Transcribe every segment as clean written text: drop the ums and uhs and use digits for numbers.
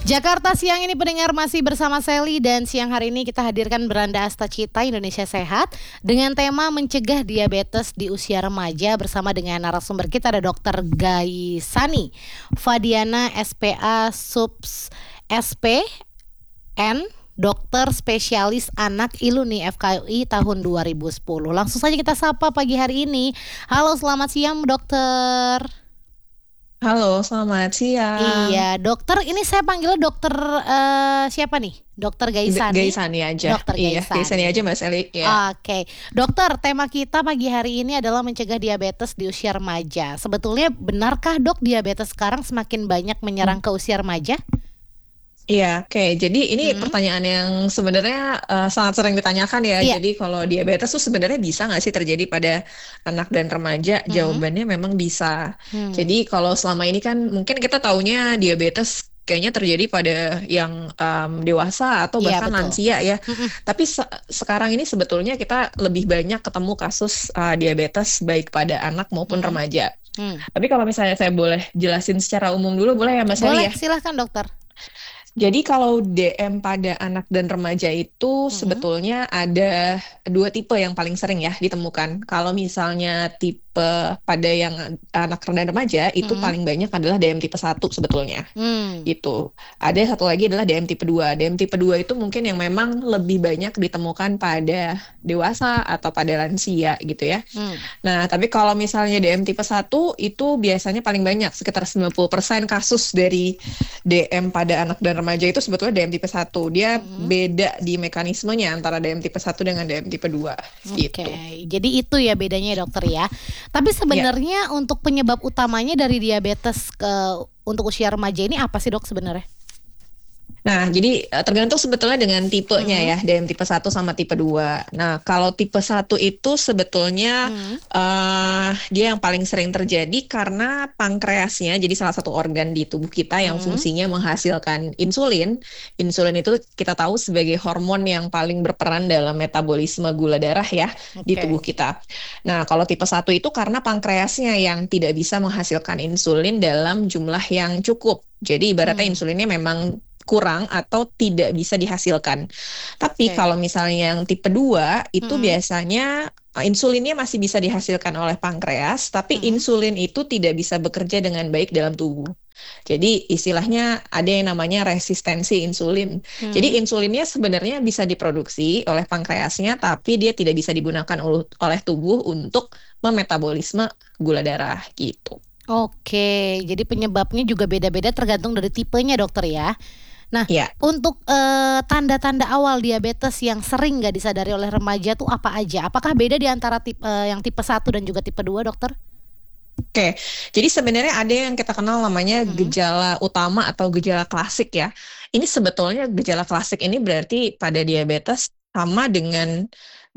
Jakarta siang ini pendengar masih bersama Sally dan siang hari ini kita hadirkan Beranda Astacita Indonesia Sehat dengan tema mencegah diabetes di usia remaja bersama dengan narasumber kita ada Dr. Gaisani Fadiana SPA Subs SPN Dokter Spesialis Anak Iluni FKUI tahun 2010. Langsung saja kita sapa pagi hari ini. Halo, selamat siang dokter. Halo, selamat siang. Iya, dokter. Ini saya panggilnya dokter siapa nih? Dokter Gaisani. Gaisani aja. Dokter Iya, Gaisani aja Gaisani. Mas Eli. Ya. Oke, dokter. Tema kita pagi hari ini adalah mencegah diabetes di usia remaja. Sebetulnya benarkah dok diabetes sekarang semakin banyak menyerang ke usia remaja? Iya, oke. Jadi ini Hmm. pertanyaan yang sebenarnya sangat sering ditanyakan ya. Iya. Jadi kalau diabetes tuh sebenarnya bisa nggak sih terjadi pada anak dan remaja? Hmm. Jawabannya memang bisa. Hmm. Jadi kalau selama ini kan mungkin kita taunya diabetes kayaknya terjadi pada yang dewasa atau Iya bahkan betul. lansia ya. Mm-mm. Tapi sekarang ini sebetulnya kita lebih banyak ketemu kasus diabetes baik pada anak maupun Mm-mm. remaja. Hmm. Tapi kalau misalnya saya boleh jelasin secara umum dulu, boleh ya Mbak Sally Boleh, ya? silahkan dokter. Jadi kalau DM pada anak dan remaja itu Mm-mm. sebetulnya ada dua tipe yang paling sering ya ditemukan. Kalau misalnya tipe pada yang anak dan remaja itu Mm-mm. paling banyak adalah DM tipe 1 sebetulnya. Hmm. Gitu. Ada satu lagi adalah DM tipe 2. DM tipe 2 itu mungkin yang memang lebih banyak ditemukan pada dewasa atau pada lansia gitu ya. Hmm. Nah, tapi kalau misalnya DM tipe 1 itu biasanya paling banyak, sekitar 90% kasus dari DM pada anak dan remaja itu sebetulnya DM tipe 1. Dia Mm-mm. beda di mekanismenya antara DM tipe 1 dengan DM tipe 2 Oke, gitu. jadi itu ya bedanya ya, dokter ya. Tapi Ya. sebenarnya untuk penyebab utamanya dari diabetes untuk usia remaja ini apa sih dok sebenarnya? Nah, jadi tergantung sebetulnya dengan tipenya Mm-mm. ya, DM tipe 1 sama tipe 2. Nah, kalau tipe 1 itu sebetulnya Mm. dia yang paling sering terjadi karena pankreasnya, jadi salah satu organ di tubuh kita yang Mm. fungsinya menghasilkan insulin. Insulin itu kita tahu sebagai hormon yang paling berperan dalam metabolisme gula darah ya di Oke. tubuh kita. Nah, kalau tipe 1 itu karena pankreasnya yang tidak bisa menghasilkan insulin dalam jumlah yang cukup. Jadi ibaratnya Hmm. insulinnya memang kurang atau tidak bisa dihasilkan. Tapi Oke. kalau misalnya yang tipe 2 itu Mm-mm. biasanya insulinnya masih bisa dihasilkan oleh pankreas, tapi Mm-mm. insulin itu tidak bisa bekerja dengan baik dalam tubuh. Jadi istilahnya ada yang namanya resistensi insulin. Jadi Mm. insulinnya sebenarnya bisa diproduksi oleh pankreasnya, tapi dia tidak bisa digunakan oleh tubuh untuk memetabolisme gula darah gitu. Oke, jadi penyebabnya juga beda-beda tergantung dari tipenya dokter ya. Nah, Ya. untuk tanda-tanda awal diabetes yang sering nggak disadari oleh remaja tuh apa aja? Apakah beda di antara yang tipe 1 dan juga tipe 2 dokter? Oke, jadi sebenarnya ada yang kita kenal namanya Mm-mm. gejala utama atau gejala klasik ya. Ini sebetulnya gejala klasik ini berarti pada diabetes sama dengan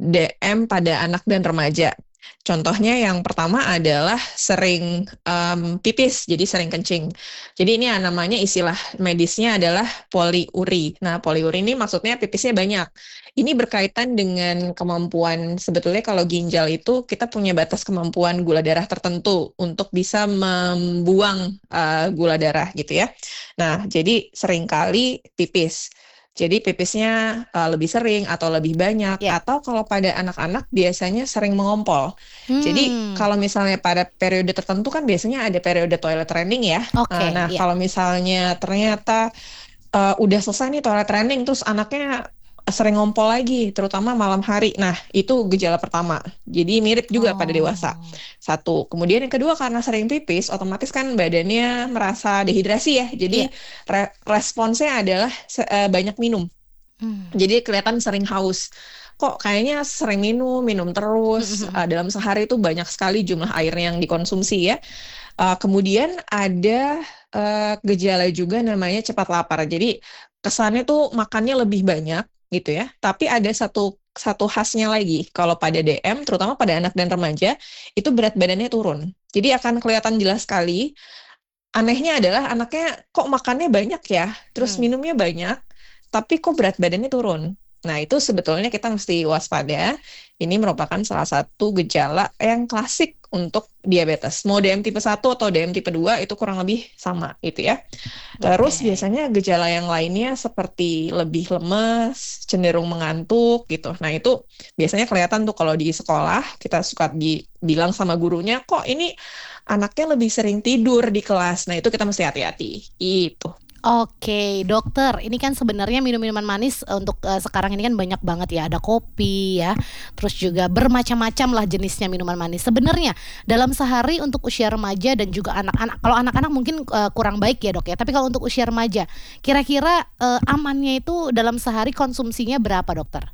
DM pada anak dan remaja. Contohnya yang pertama adalah sering pipis, jadi sering kencing. Jadi ini namanya istilah medisnya adalah poliuri. Nah, poliuri ini maksudnya pipisnya banyak. Ini berkaitan dengan kemampuan, sebetulnya kalau ginjal itu kita punya batas kemampuan gula darah tertentu untuk bisa membuang gula darah gitu ya. Nah, jadi seringkali pipis. Jadi pipisnya lebih sering atau lebih banyak, Ya. atau kalau pada anak-anak biasanya sering mengompol. Jadi Hmm. kalau misalnya pada periode tertentu kan biasanya ada periode toilet training ya. Oke, Nah, ya. kalau misalnya ternyata udah selesai nih toilet training, terus anaknya sering ngompol lagi, terutama malam hari. Nah, itu gejala pertama. Jadi mirip juga pada dewasa. Oh. Satu. Kemudian yang kedua karena sering pipis, otomatis kan badannya merasa dehidrasi ya. Iya. Jadi responsnya adalah banyak minum. Hmm. Jadi kelihatan sering haus. Kok kayaknya sering minum, minum terus. Dalam sehari itu banyak sekali jumlah air yang dikonsumsi ya. Kemudian ada gejala juga namanya cepat lapar. Jadi kesannya tuh makannya lebih banyak gitu ya. Tapi ada satu satu khasnya lagi. Kalau pada DM, terutama pada anak dan remaja, itu berat badannya turun. Jadi akan kelihatan jelas sekali. Anehnya adalah anaknya kok makannya banyak ya, terus Hmm. minumnya banyak, tapi kok berat badannya turun. Nah, itu sebetulnya kita mesti waspada. Ini merupakan salah satu gejala yang klasik untuk diabetes. Mau DM tipe 1 atau DM tipe 2 itu kurang lebih sama gitu ya. Terus Oke. biasanya gejala yang lainnya seperti lebih lemes, cenderung mengantuk gitu. Nah, itu biasanya kelihatan tuh kalau di sekolah kita suka dibilang sama gurunya, kok ini anaknya lebih sering tidur di kelas. Nah, itu kita mesti hati-hati. Itu. Oke, dokter, ini kan sebenarnya minum-minuman manis untuk sekarang ini kan banyak banget ya, ada kopi ya, terus juga bermacam-macam lah jenisnya minuman manis. Sebenarnya dalam sehari untuk usia remaja dan juga anak-anak, kalau anak-anak mungkin kurang baik ya dok ya, tapi kalau untuk usia remaja, kira-kira amannya itu dalam sehari konsumsinya berapa dokter?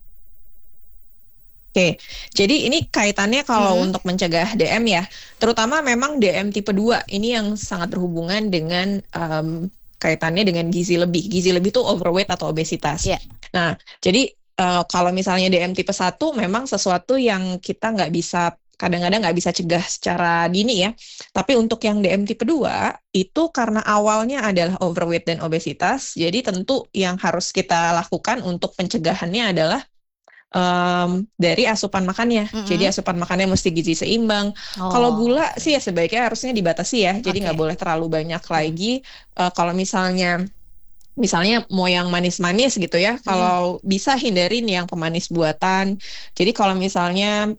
Oke, jadi ini kaitannya kalau Mm-mm. untuk mencegah DM ya, terutama memang DM tipe 2 ini yang sangat berhubungan dengan kaitannya dengan gizi lebih. Gizi lebih itu overweight atau obesitas. Ya, Nah, jadi kalau misalnya DM tipe 1 memang sesuatu yang kita nggak bisa, kadang-kadang nggak bisa cegah secara dini ya. Tapi untuk yang DM tipe 2 itu karena awalnya adalah overweight dan obesitas, jadi tentu yang harus kita lakukan untuk pencegahannya adalah dari asupan makannya. Jadi mm-mm. asupan makannya mesti gizi seimbang. Kalau Oh, gula sih oke, ya sebaiknya harusnya dibatasi ya. Jadi nggak oke. boleh terlalu banyak Mm-mm. lagi. Kalau misalnya mau yang manis-manis gitu ya, Mm-mm. kalau bisa hindarin yang pemanis buatan. Jadi kalau misalnya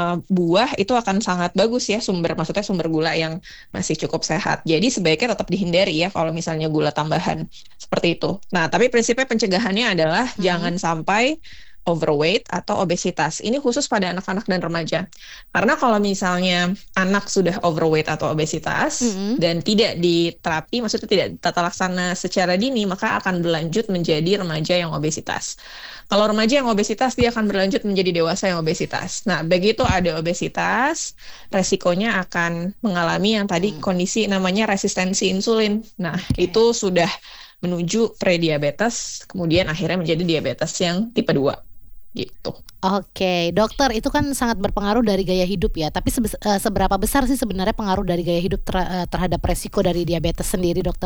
buah itu akan sangat bagus ya maksudnya sumber gula yang masih cukup sehat. Jadi sebaiknya tetap dihindari ya kalau misalnya gula tambahan seperti itu. Nah, tapi prinsipnya pencegahannya adalah Mm-mm. jangan sampai overweight atau obesitas. Ini khusus pada anak-anak dan remaja. Karena kalau misalnya anak sudah overweight atau obesitas Mm-mm. dan tidak diterapi, maksudnya tidak tata laksana secara dini, maka akan berlanjut menjadi remaja yang obesitas. Kalau remaja yang obesitas, dia akan berlanjut menjadi dewasa yang obesitas. Nah, begitu ada obesitas, resikonya akan mengalami yang tadi Mm. kondisi namanya resistensi insulin. Nah, Oke. itu sudah menuju prediabetes, kemudian akhirnya menjadi diabetes yang tipe 2 gitu. Oke, dokter itu kan sangat berpengaruh dari gaya hidup ya. Tapi seberapa besar sih sebenarnya pengaruh dari gaya hidup terhadap resiko dari diabetes sendiri, dokter?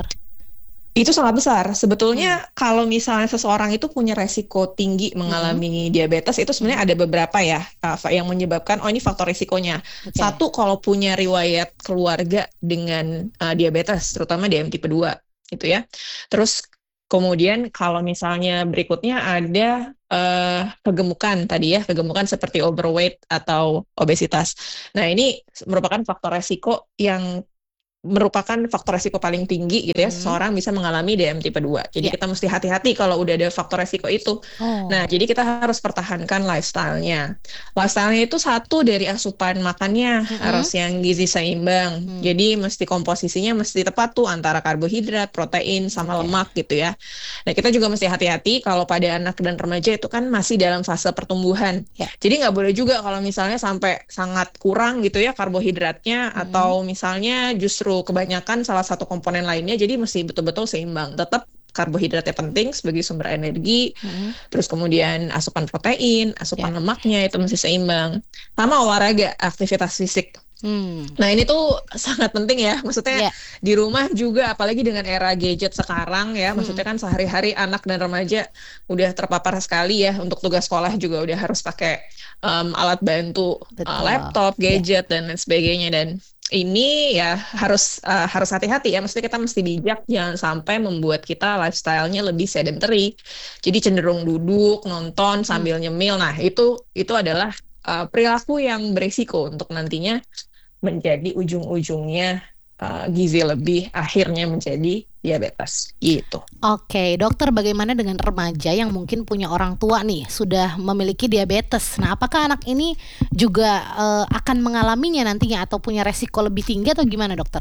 Itu sangat besar. Hmm. Sebetulnya kalau misalnya seseorang itu punya resiko tinggi Mm-mm. mengalami diabetes, itu Mm-mm. sebenarnya ada beberapa ya yang menyebabkan, oh ini faktor risikonya. Oke. Satu, kalau punya riwayat keluarga dengan diabetes, terutama DM tipe 2 gitu ya. Terus kemudian kalau misalnya berikutnya ada kegemukan tadi ya, kegemukan seperti overweight atau obesitas. Nah, ini merupakan faktor resiko yang merupakan faktor resiko paling tinggi gitu ya, Mm. seseorang bisa mengalami DM tipe 2. Jadi Ya. kita mesti hati-hati kalau udah ada faktor resiko itu. Nah, Oh. jadi kita harus pertahankan lifestyle-nya. Lifestyle-nya itu satu dari asupan makannya Mm-mm. harus yang gizi seimbang. Hmm. Jadi mesti komposisinya mesti tepat tuh antara karbohidrat, protein, sama Oke. lemak gitu ya. Nah, kita juga mesti hati-hati kalau pada anak dan remaja itu kan masih dalam fase pertumbuhan. Ya. Jadi nggak boleh juga kalau misalnya sampai sangat kurang gitu ya karbohidratnya, Mm-mm. atau misalnya justru kebanyakan salah satu komponen lainnya, jadi mesti betul-betul seimbang. Tetap karbohidratnya penting sebagai sumber energi, Mm-mm. terus kemudian asupan protein, Ya. asupan lemaknya itu mesti seimbang. Sama olahraga, aktivitas fisik. Hmm. Nah, ini tuh sangat penting ya. Maksudnya Ya. di rumah juga, apalagi dengan era gadget sekarang ya. Maksudnya Mm-mm. kan sehari-hari anak dan remaja udah terpapar sekali ya. Untuk tugas sekolah juga udah harus pakai alat bantu, Betul. laptop, Ya. gadget dan lain sebagainya. Dan ini ya harus hati-hati ya. Maksudnya kita mesti bijak, jangan sampai membuat kita lifestyle-nya lebih sedentary. Jadi cenderung duduk, nonton Hmm. sambil nyemil. Nah, itu adalah perilaku yang beresiko untuk nantinya menjadi ujung-ujungnya gizi lebih, akhirnya menjadi diabetes gitu. Oke, dokter, bagaimana dengan remaja yang mungkin punya orang tua nih sudah memiliki diabetes? Nah, apakah anak ini juga akan mengalaminya nantinya atau punya resiko lebih tinggi atau gimana, dokter?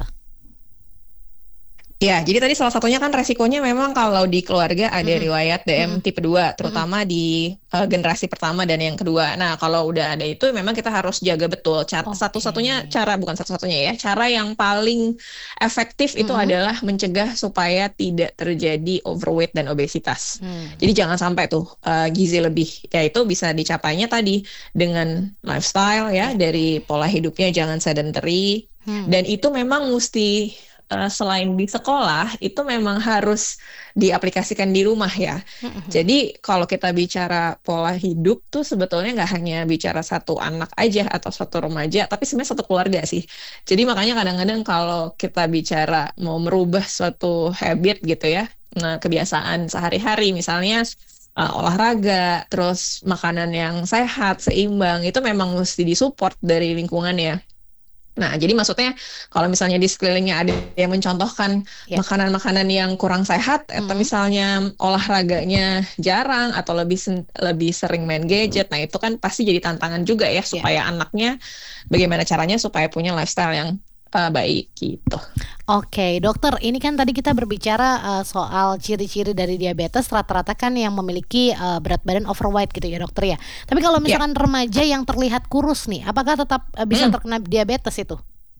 Ya, jadi tadi salah satunya kan resikonya memang kalau di keluarga ada Mm-mm. riwayat DM Mm-mm. tipe 2, Mm-mm. terutama di generasi pertama dan yang kedua. Nah, kalau udah ada itu memang kita harus jaga betul. Oke. Satu-satunya cara, bukan satu-satunya ya, cara yang paling efektif itu Mm-mm. adalah mencegah supaya tidak terjadi overweight dan obesitas. Hmm. Jadi jangan sampai tuh gizi lebih. Ya, itu bisa dicapainya tadi dengan lifestyle ya, Ya. dari pola hidupnya jangan sedentary. Hmm. Dan itu memang mesti selain di sekolah itu memang harus diaplikasikan di rumah ya. Mm-mm. Jadi kalau kita bicara pola hidup tuh sebetulnya nggak hanya bicara satu anak aja atau satu remaja, tapi sebenarnya satu keluarga sih. Jadi makanya kadang-kadang kalau kita bicara mau merubah suatu habit gitu ya, nah kebiasaan sehari-hari misalnya olahraga, terus makanan yang sehat, seimbang, itu memang mesti disupport dari lingkungan ya. Nah, jadi maksudnya kalau misalnya di sekelilingnya ada yang mencontohkan Ya. makanan-makanan yang kurang sehat, atau Mm. misalnya olahraganya jarang atau lebih sering main gadget, nah itu kan pasti jadi tantangan juga ya Ya. supaya anaknya bagaimana caranya supaya punya lifestyle yang baik gitu. Oke, dokter, ini kan tadi kita berbicara soal ciri-ciri dari diabetes, rata-rata kan yang memiliki berat badan overweight gitu ya dokter ya. Tapi kalau Ya. misalkan remaja yang terlihat kurus nih, apakah tetap bisa terkena diabetes itu?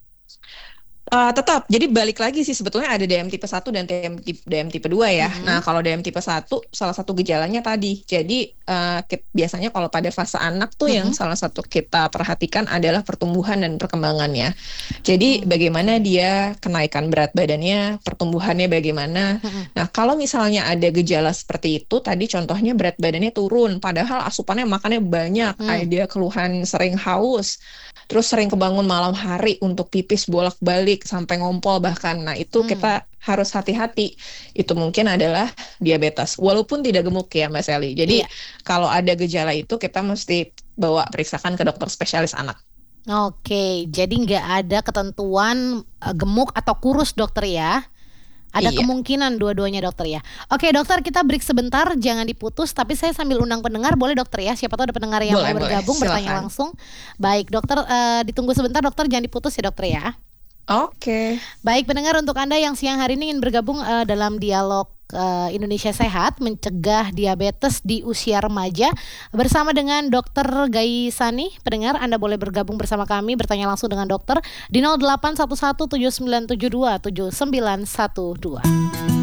Tetap, jadi balik lagi sih sebetulnya ada DM tipe 1 dan DM tipe 2 ya. Nah, kalau DM tipe 1 salah satu gejalanya tadi. Jadi biasanya kalau pada fase anak tuh yang salah satu kita perhatikan adalah pertumbuhan dan perkembangannya. Jadi bagaimana dia kenaikan berat badannya, pertumbuhannya bagaimana. Nah, kalau misalnya ada gejala seperti itu, tadi contohnya berat badannya turun, padahal asupannya makannya banyak, ada keluhan sering haus, terus sering kebangun malam hari untuk pipis bolak-balik sampai ngompol bahkan. Nah, itu kita harus hati-hati. Itu mungkin adalah diabetes. Walaupun tidak gemuk ya, Mbak Sally. Jadi Iya. kalau ada gejala itu kita mesti bawa periksakan ke dokter spesialis anak. Oke, jadi nggak ada ketentuan gemuk atau kurus dokter ya? Ada Iya. kemungkinan dua-duanya dokter ya. Oke dokter, kita break sebentar, jangan diputus. Tapi saya sambil undang pendengar, boleh dokter ya? Siapa tahu ada pendengar yang Boleh, mau bergabung, boleh. bertanya Silakan. langsung. Baik dokter, ditunggu sebentar dokter, jangan diputus ya dokter ya. Oke. Baik pendengar, untuk Anda yang siang hari ini ingin bergabung dalam dialog Indonesia Sehat mencegah diabetes di usia remaja bersama dengan Dr. Gaisani. Pendengar, Anda boleh bergabung bersama kami, bertanya langsung dengan dokter di 0811 7972 7912.